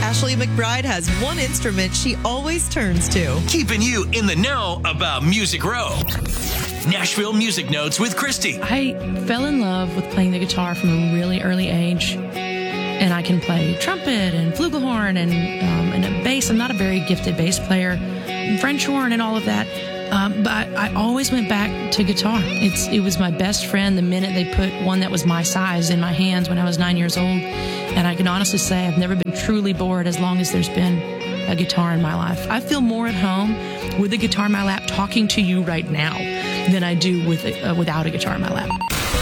Ashley McBride has one instrument she always turns to. Keeping you in the know about Music Row. Nashville Music Notes with Christy. I fell in love with playing the guitar from a really early age, and I can play trumpet and flugelhorn and a bass. I'm not a very gifted bass player, French horn and all of that, but I always went back to guitar. It was my best friend the minute they put one that was my size in my hands when I was 9 years old, and I can honestly say I've never been truly bored as long as there's been a guitar in my life. I feel more at home with a guitar in my lap talking to you right now than I do without a guitar in my lap.